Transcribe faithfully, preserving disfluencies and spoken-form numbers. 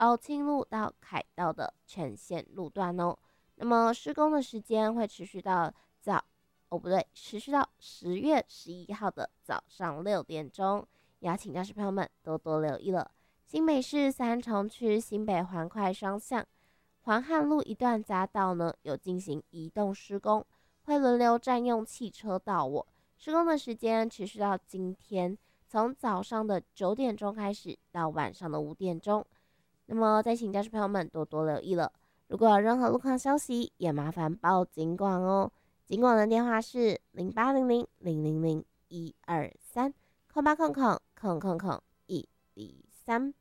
凹清路到凯道的全线路段哦。那么施工的时间会持续到早哦不对，持续到十月十一号的早上六点钟，也要请驾驶朋友们多多留意了。新北市三重区新北环快双向环汉路一段匝道呢，有进行移动施工，会轮流占用汽车道我。施工的时间持续到今天，从早上的九点钟开始到晚上的五点钟。那么再请驾驶朋友们多多留意了。如果有任何路况消息，也麻烦报警管哦。警管的电话是零八零零零零零一二三空八空空空空空一零三。